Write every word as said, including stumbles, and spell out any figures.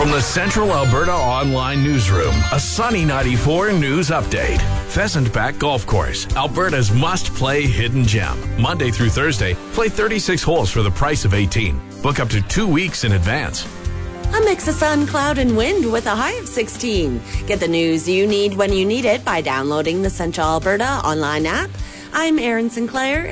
From the Central Alberta Online Newsroom, a Sunny ninety-four news update. Pheasant Back Golf Course, Alberta's must-play hidden gem. Monday through Thursday, play thirty-six holes for the price of eighteen. Book up to two weeks in advance. A mix of sun, cloud, and wind with a high of sixteen. Get the news you need when you need it by downloading the Central Alberta Online app. I'm Erin Sinclair.